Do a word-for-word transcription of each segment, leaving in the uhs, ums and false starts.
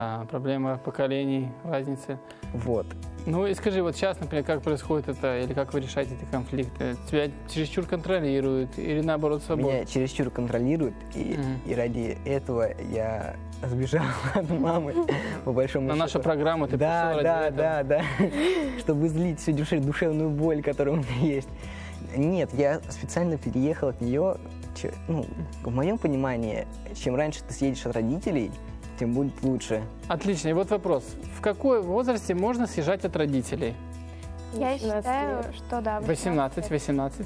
А, проблема поколений, разницы. Вот. Ну и скажи, вот сейчас, например, как происходит это, или как вы решаете эти конфликты? Тебя чересчур контролируют или наоборот свободу? Меня чересчур контролируют, и, Мгм. и ради этого я сбежал от мамы, по большому На счету. нашу программу ты Да, пришел да, ради да, да, чтобы злить всю душе- душевную боль, которая у меня есть. Нет, я специально переехал от нее. Че- Ну, в моем понимании, чем раньше ты съедешь от родителей, тем будет лучше. Отлично. И вот вопрос. В какой возрасте можно съезжать от родителей? Я восемнадцать считаю, лет. что да. восемнадцать, восемнадцать.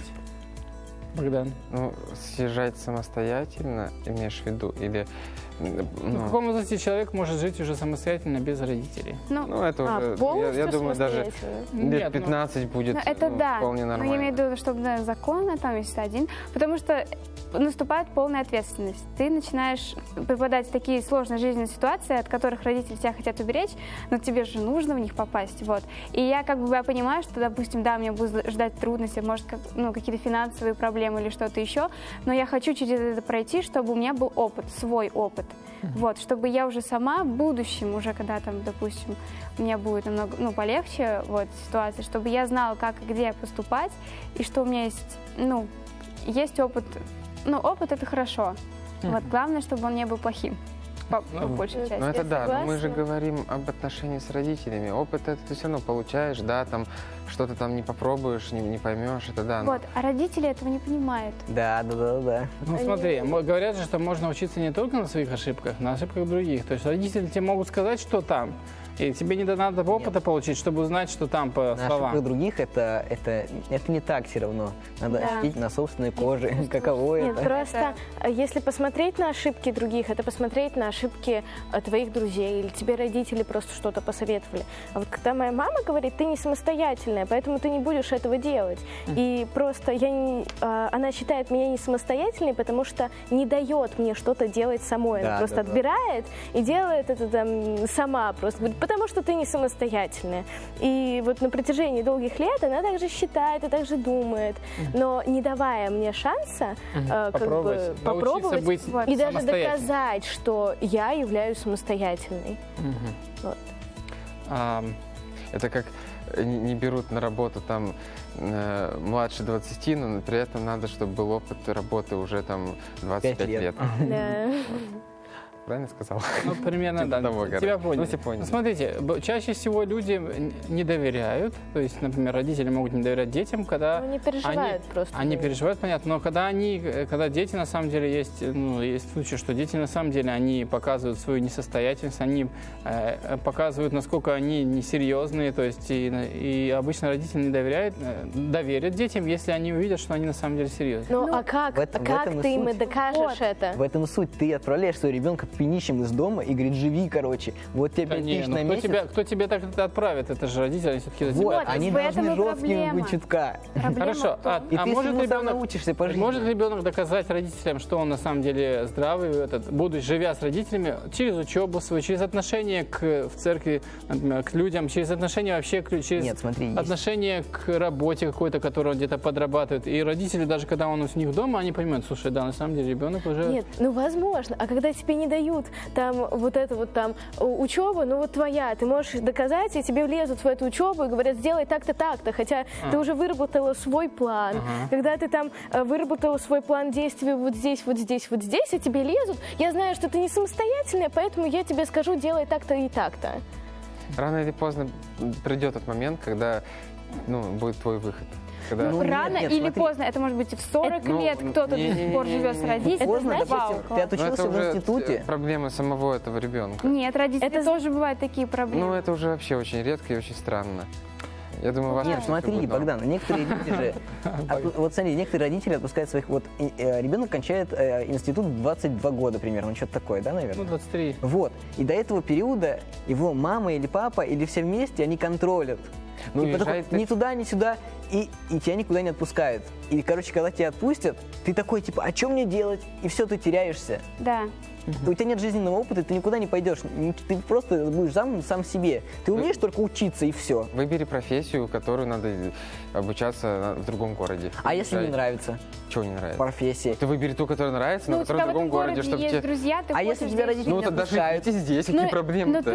Богдан. Ну, съезжать самостоятельно, имеешь в виду, или... м, В Ну, каком возрасте человек может жить уже самостоятельно без родителей? Ну, ну, это А, уже, я, полностью я думаю, даже самостоятельно? лет Нет, ну- пятнадцать будет ну, это ну, да. вполне Но нормально. я имею в виду, чтобы да, законы там есть один. Потому что наступает полная ответственность. Ты начинаешь попадать в такие сложные жизненные ситуации, от которых родители тебя хотят уберечь, но тебе же нужно в них попасть. Вот. И я как бы я понимаю, что, допустим, да, мне будут ждать трудности, может, как, ну, какие-то финансовые проблемы или что-то еще, но я хочу через это пройти, чтобы у меня был опыт, свой опыт. Вот, чтобы я уже сама в будущем, уже когда там, допустим, у меня будет намного, ну, полегче вот, ситуация, чтобы я знала, как и где поступать, и что у меня есть, ну, есть опыт. Ну, опыт — это хорошо. Вот, главное, чтобы он не был плохим. По, по Ну, большей части. Ну это Я да, но мы же согласна. говорим об отношении с родителями. Опыт это ты все равно получаешь, да, там что-то там не попробуешь, не, не поймешь, это да. но- Вот, а родители этого не понимают. Да, да, да, да. Ну смотри, мо- говорят же, что можно учиться не только на своих ошибках, на ошибках других. То есть родители тебе могут сказать, что там, и тебе не надо опыта получить, чтобы узнать, что там по На ошибках словам. других это, это, это не так все равно. Надо Да. ощутить на собственной коже, каково Нет, это. просто э, если посмотреть на ошибки других, это посмотреть на ошибки э, твоих друзей, или тебе родители просто что-то посоветовали. А вот когда моя мама говорит, ты не самостоятельная, поэтому ты не будешь этого делать. И просто я не, э, она считает меня не самостоятельной, потому что не дает мне что-то делать самой. Она Да, просто да, да. отбирает и делает это там сама просто. Говорит, потому что ты не самостоятельная. И вот на протяжении долгих лет она также считает и также думает, но не давая мне шанса э, как Попробовать, бы научиться попробовать быть и даже самостоятельной. доказать, что я являюсь самостоятельной. Мгм. Вот. А, Это как э, не не берут на работу там э, младше двадцати, но при этом надо, чтобы был опыт работы уже там двадцать пять Пять лет. лет. Да. Правильно сказал? ну, примерно, Типа да. того, Тебя короче. поняли. Ну, все поняли. Ну, смотрите, б- чаще всего люди н- не доверяют. То есть, например, родители могут не доверять детям, когда Ну, они переживают просто. Они переживают, понятно, но когда они, э, когда дети на самом деле есть, э, ну, есть случаи, что дети на самом деле они показывают свою несостоятельность, они э, показывают, насколько они несерьезные, то есть и, и обычно родители не доверяют, э, доверят детям, если они увидят, что они на самом деле серьезны. Ну, Ну, а как, в этом- а в как этом и ты им суть. докажешь Вот. это? В этом суть. Ты отправляешь своего ребенка пьянищем из дома и говорит, живи, короче. Вот тебе Да пять не, тысяч ну на кто, месяц. тебя, кто тебе так это отправит? Это же родители, они все-таки за тебя. Вот, Вот, они в этом должны и жесткими проблема. быть чутка. Проблема Хорошо, в том- а, И а ты может всему сам ребенок, научишься по жизни. может ребенок доказать родителям, что он на самом деле здравый, этот, будучи живя с родителями, через учебу свою, через отношение к, в церкви, например, к людям, через отношение вообще к лю- через Нет, смотри, есть. отношение к работе какой-то, которую он где-то подрабатывает. И родители, даже когда он у них дома, они понимают, слушай, да, на самом деле ребенок уже... Нет, ну возможно. А когда тебе не дают там вот это вот там у- учеба, ну вот твоя, ты можешь доказать, и тебе влезут в эту учебу и говорят, сделай так-то, так-то, хотя ты уже выработала свой план. Ага. Когда ты там э, выработала свой план действий вот здесь, вот здесь, вот здесь, и тебе лезут, я знаю, что ты не самостоятельная, поэтому я тебе скажу, делай так-то и так-то. Рано или поздно придет тот момент, когда ну, будет твой выход. Когда... Ну, нет, Рано нет, или смотри. поздно, это может быть и в сорок Это- ну, лет, кто-то до сих пор не-не-не-не-не. живет с родителями. Поздно, Знаешь, допустим, вау, ты класс. Но отучился это в уже институте. проблемы самого этого ребенка. Нет, родители Это- тоже бывают такие проблемы. Ну, это уже вообще очень редко и очень странно. Я думаю, у вас Нет, тоже смотри, будет норм. Богдан, некоторые люди же... отпу- Вот смотри, некоторые родители отпускают своих... Вот и, э, ребенок кончает э, институт в двадцать два года примерно, что-то такое, да, Ну, наверное? двадцать три. Вот. И до этого периода его мама или папа, или все вместе, они контролят. Ну, Типа такой, езжает ни так- туда, ни сюда. и, и тебя никуда не отпускают. И, короче, когда тебя отпустят, ты такой, типа, а что мне делать? И все, ты теряешься. Да. У тебя нет жизненного опыта, ты никуда не пойдешь. Ты просто будешь сам, сам себе. Ты умеешь только учиться, и все. Выбери профессию, которую надо обучаться в другом городе. А если не нравится? Чего не нравится? Профессия. Ты выбери ту, которая нравится, Ну, но у которая тебя в в другом этом городе, городе чтобы есть тебе... друзья, ты А хочешь если тебя здесь- родители Ну, не тогда отпускают? живите здесь, Ну, какие ну, проблемы-то? ты